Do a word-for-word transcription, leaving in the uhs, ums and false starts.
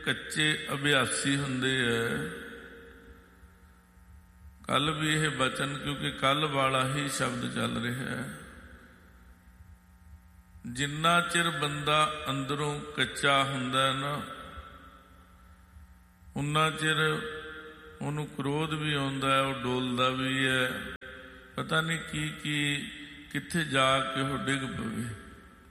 ਕੱਚੇ ਅਭਿਆਸੀ ਹੁੰਦੇ ਹੈ। ਕੱਲ ਵੀ ਇਹ ਬਚਨ, ਕਿਉਂਕਿ ਕੱਲ ਵਾਲਾ ਹੀ ਸ਼ਬਦ ਚੱਲ ਰਿਹਾ ਹੈ, ਜਿੰਨਾ ਚਿਰ ਬੰਦਾ ਅੰਦਰੋਂ ਕੱਚਾ ਹੁੰਦਾ ਨਾ, ਉਨਾ ਚਿਰ ਉਹਨੂੰ ਕ੍ਰੋਧ ਵੀ ਆਉਂਦਾ, ਉਹ ਡੋਲਦਾ ਵੀ ਹੈ, ਪਤਾ ਨਹੀਂ ਕੀ ਕੀ ਕਿੱਥੇ ਜਾ ਕੇ ਉਹ ਡਿੱਗ ਪਵੇ।